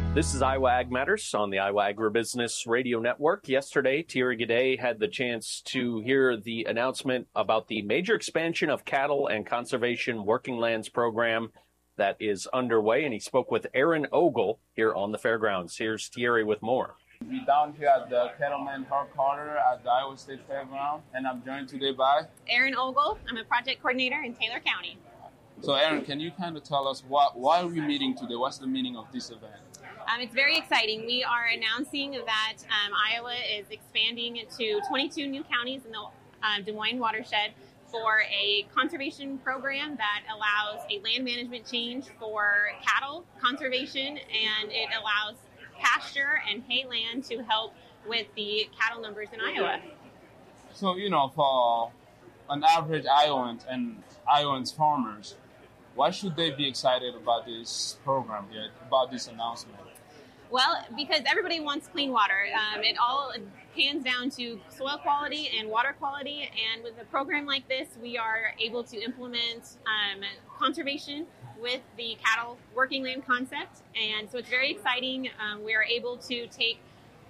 This is Iowa Ag Matters on the Iowa Agribusiness Radio Network. Yesterday, Thierry Gaudet had the chance to hear the announcement about the major expansion of cattle and conservation working lands program that is underway, and he spoke with Aaron Ogle here on the fairgrounds. Here's Thierry with more. We're down here at the Cattleman Herd Carter at the Iowa State Fairground, and I'm joined today by Aaron Ogle. I'm a project coordinator in Taylor County. So Aaron, can you kind of tell us why are we meeting today? What's the meaning of this event? It's very exciting. We are announcing that Iowa is expanding to 22 new counties in the Des Moines watershed for a conservation program that allows a land management change for cattle conservation, and it allows pasture and hay land to help with the cattle numbers in Iowa. So, for an average Iowan and Iowans farmers, why should they be excited about this program here, about this announcement? Well, because everybody wants clean water. It all hands down to soil quality and water quality. And with a program like this, we are able to implement conservation with the cattle working land concept. And so it's very exciting. We are able to take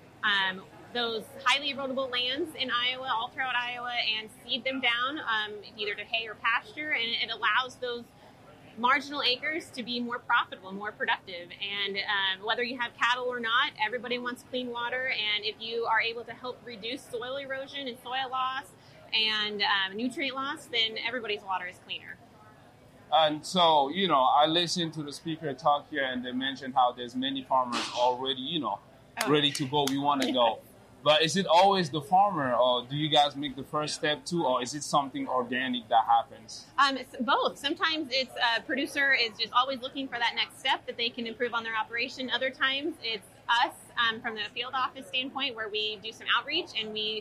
those highly erodible lands in Iowa, all throughout Iowa, and seed them down either to hay or pasture. And it allows those marginal acres to be more profitable, more productive. And whether you have cattle or not, everybody wants clean water. And if you are able to help reduce soil erosion and soil loss and nutrient loss, then everybody's water is cleaner. And so, I listened to the speaker talk here, and they mentioned how there's many farmers already, ready to go. We want to go. But is it always the farmer, or do you guys make the first step too, or is it something organic that happens? It's both. Sometimes it's a producer is just always looking for that next step that they can improve on their operation. Other times it's us from the field office standpoint, where we do some outreach and we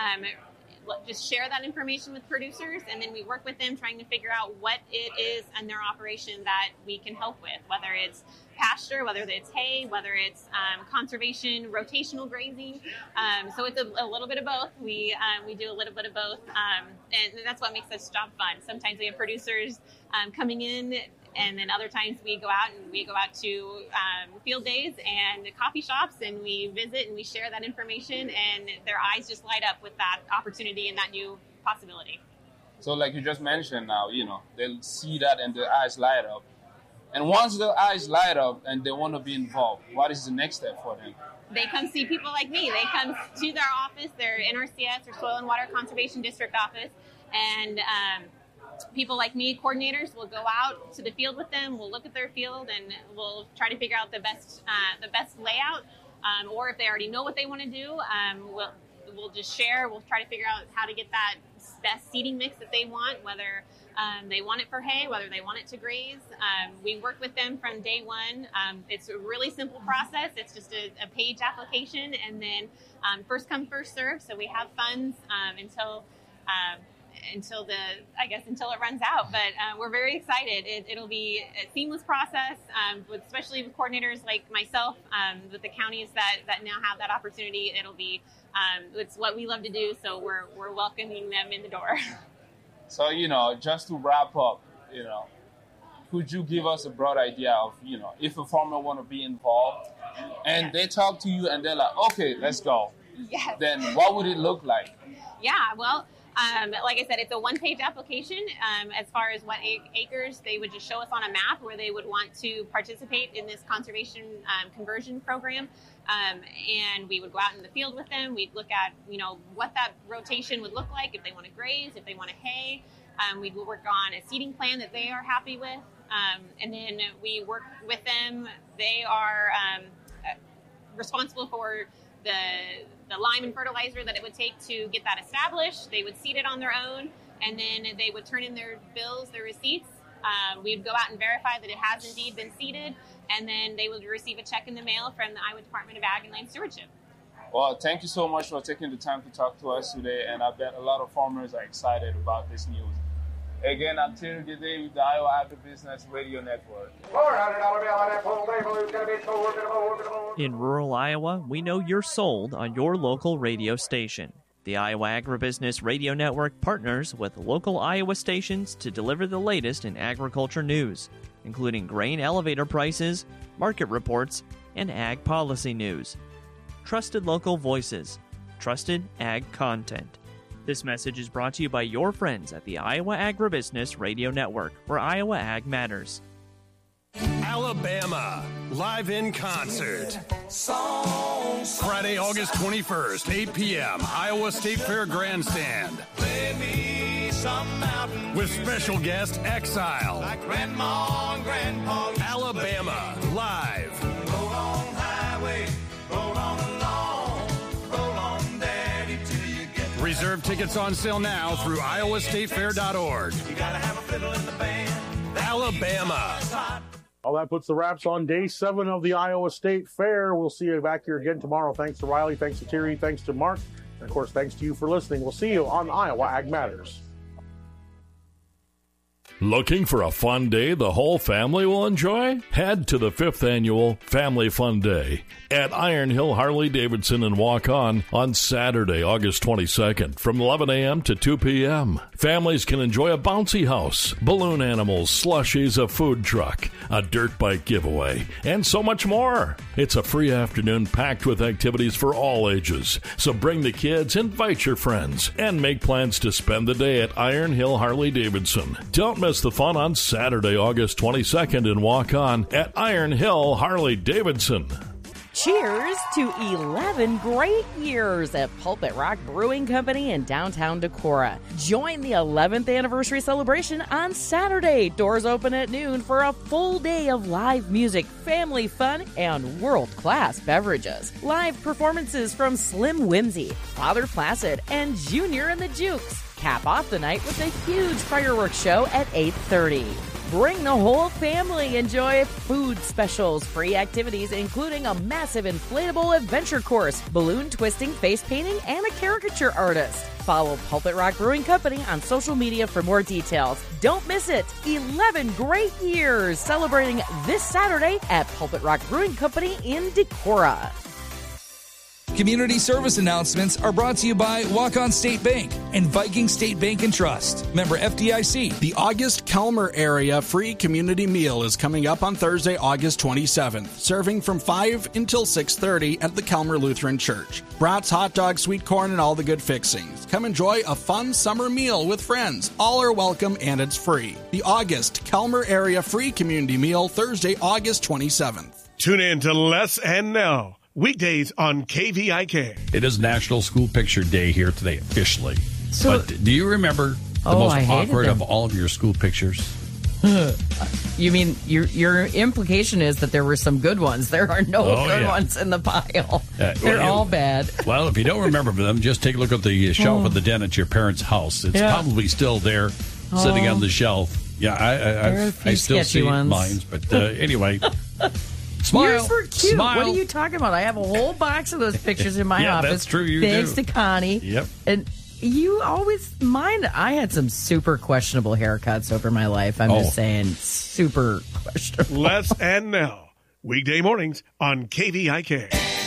just share that information with producers, and then we work with them trying to figure out what it is in their operation that we can help with, whether it's pasture, whether it's hay, whether it's conservation, rotational grazing. So it's a little bit of both. We do a little bit of both, and that's what makes this job fun. Sometimes we have producers coming in, and then other times we go out to field days and coffee shops, and we visit and we share that information, and their eyes just light up with that opportunity and that new possibility. So like you just mentioned now, they'll see that and their eyes light up. And once their eyes light up and they want to be involved, what is the next step for them? They come see people like me. They come to their office, their NRCS or Soil and Water Conservation District office, and people like me, coordinators, will go out to the field with them. We'll look at their field and we'll try to figure out the best layout. Or if they already know what they want to do, we'll just share. We'll try to figure out how to get that best seeding mix that they want, whether they want it for hay, whether they want it to graze. We work with them from day one. It's a really simple process. It's just a page application, and then first come, first serve. So we have funds until it runs out. But we're very excited. It'll be a seamless process, especially with coordinators like myself, with the counties that now have that opportunity. It'll be it's what we love to do, so we're welcoming them in the door. So, just to wrap up, could you give us a broad idea of, if a farmer want to be involved and they talk to you and they're like, okay, let's go. Yes. Then what would it look like? Yeah, well, like I said, it's a one-page application. As far as what acres, they would just show us on a map where they would want to participate in this conservation conversion program. And we would go out in the field with them. We'd look at, what that rotation would look like, if they want to graze, if they want to hay. We'd work on a seeding plan that they are happy with. And then we work with them. They are responsible for the lime and fertilizer that it would take to get that established. They would seed it on their own, and then they would turn in their bills, their receipts. We'd go out and verify that it has indeed been seeded, and then they would receive a check in the mail from the Iowa Department of Ag and Land Stewardship. Well, thank you so much for taking the time to talk to us today, and I bet a lot of farmers are excited about this news. Again, I'm Thierry Gaudet with the Iowa Agribusiness Radio Network. In rural Iowa, we know you're sold on your local radio station. The Iowa Agribusiness Radio Network partners with local Iowa stations to deliver the latest in agriculture news, including grain elevator prices, market reports, and ag policy news. Trusted local voices. Trusted ag content. This message is brought to you by your friends at the Iowa Agribusiness Radio Network, where Iowa Ag matters. Alabama, live in concert. Friday, August 21st, 8 p.m., Iowa State Fair Grandstand. With special guest Exile. Like Grandma and Grandpa. Alabama, live. Roll on highway, roll on along, roll on daddy till you get there. Reserve tickets on sale now through iowastatefair.org. You gotta have a fiddle in the band. Alabama. Well, that puts the wraps on day 7 of the Iowa State Fair. We'll see you back here again tomorrow. Thanks to Riley, thanks to Thierry, thanks to Mark, and of course, thanks to you for listening. We'll see you on Iowa Ag Matters. Looking for a fun day the whole family will enjoy? Head to the 5th Annual Family Fun Day at Iron Hill Harley-Davidson and Walk On Saturday, August 22nd from 11 a.m. to 2 p.m. Families can enjoy a bouncy house, balloon animals, slushies, a food truck, a dirt bike giveaway, and so much more. It's a free afternoon packed with activities for all ages. So bring the kids, invite your friends, and make plans to spend the day at Iron Hill Harley-Davidson. Don't miss the fun on Saturday, August 22nd and walk on at Iron Hill Harley-Davidson. Cheers to 11 great years at Pulpit Rock Brewing Company in downtown Decorah. Join the 11th anniversary celebration on Saturday. Doors open at noon for a full day of live music, family fun, and world-class beverages. Live performances from Slim Whimsy, Father Placid, and Junior and the Jukes. Cap off the night with a huge fireworks show at 8:30. Bring the whole family. Enjoy food specials, free activities, including a massive inflatable adventure course, balloon twisting, face painting, and a caricature artist. Follow Pulpit Rock Brewing Company on social media for more details. Don't miss it. 11 great years celebrating this Saturday at Pulpit Rock Brewing Company in Decorah. Community service announcements are brought to you by Walk-On State Bank and Viking State Bank and Trust. Member FDIC. The August Kelmer area free community meal is coming up on Thursday, August 27th, serving from 5 until 6:30 at the Kelmer Lutheran Church. Brats, hot dogs, sweet corn, and all the good fixings. Come enjoy a fun summer meal with friends. All are welcome and it's free. The August Kelmer area free community meal, Thursday, August 27th. Tune in to Les and Now. Weekdays on KVIK. It is National School Picture Day here today, officially. So, but do you remember the most awkward of all of your school pictures? You mean your implication is that there were some good ones? There are no good ones in the pile. They're all bad. Well, if you don't remember them, just take a look at the shelf of the den at your parents' house. It's probably still there, sitting on the shelf. Yeah, I still see mine, but anyway. Smile. Yours were cute. Smile. What are you talking about? I have a whole box of those pictures in my office. That's true. Thanks to Connie. Yep. And you always mind. I had some super questionable haircuts over my life. I'm just saying, super questionable. Les and Now, weekday mornings on KVIK.